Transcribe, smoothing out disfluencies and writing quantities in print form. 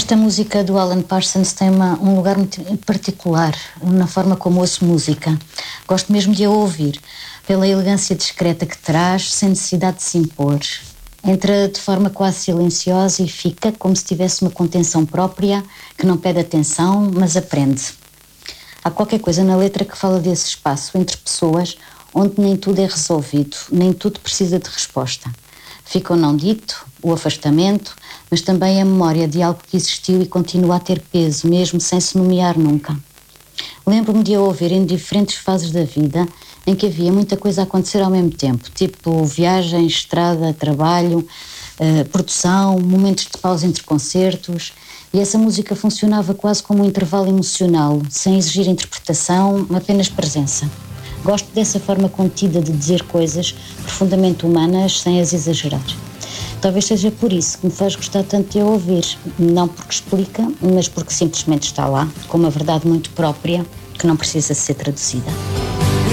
Esta música do Alan Parsons tem um lugar muito particular na forma como ouço música. Gosto mesmo de a ouvir, pela elegância discreta que traz, sem necessidade de se impor. Entra de forma quase silenciosa e fica como se tivesse uma contenção própria, que não pede atenção, mas aprende. Há qualquer coisa na letra que fala desse espaço entre pessoas onde nem tudo é resolvido, nem tudo precisa de resposta. Fica o não dito, o afastamento, mas também a memória de algo que existiu e continua a ter peso, mesmo sem se nomear nunca. Lembro-me de a ouvir em diferentes fases da vida, em que havia muita coisa a acontecer ao mesmo tempo, tipo viagem, estrada, trabalho, produção, momentos de pausa entre concertos, e essa música funcionava quase como um intervalo emocional, sem exigir interpretação, apenas presença. Gosto dessa forma contida de dizer coisas profundamente humanas sem as exagerar. Talvez seja por isso que me faz gostar tanto de a ouvir, não porque explica, mas porque simplesmente está lá, com uma verdade muito própria que não precisa ser traduzida.